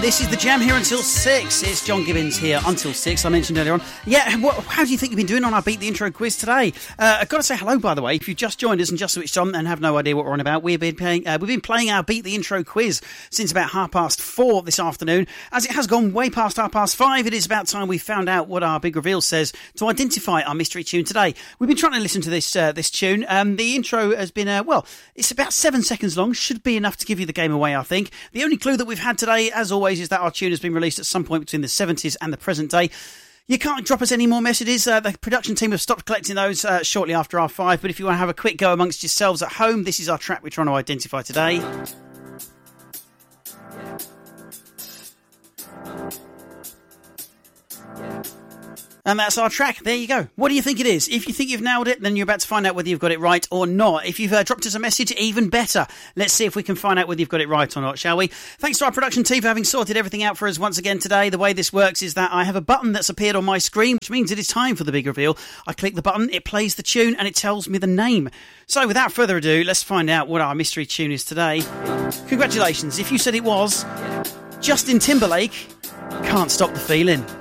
This is the Jam here until 6. It's John Gibbons here until 6, I mentioned earlier on. Yeah, how do you think you've been doing on our Beat the Intro quiz today? I've got to say hello, by the way. If you've just joined us and just switched on and have no idea what we're on about, we've been playing our Beat the Intro quiz since about 4:30 this afternoon. As it has gone way past 5:30, it is about time we found out what our big reveal says to identify our mystery tune today. We've been trying to listen to this tune. The intro has been, it's about 7 seconds long. Should be enough to give you the game away, I think. The only clue that we've had today, as always, is that our tune has been released at some point between the 70s and the present day. You can't drop us any more messages. The production team have stopped collecting those shortly after R5, but if you want to have a quick go amongst yourselves at home, this is our track we're trying to identify today. And that's our track. There you go. What do you think it is? If you think you've nailed it, then you're about to find out whether you've got it right or not. If you've dropped us a message, even better. Let's see if we can find out whether you've got it right or not, shall we? Thanks to our production team for having sorted everything out for us once again today. The way this works is that I have a button that's appeared on my screen, which means it is time for the big reveal. I click the button, it plays the tune, and it tells me the name. So without further ado, let's find out what our mystery tune is today. Congratulations. If you said it was Justin Timberlake, Can't Stop the Feeling.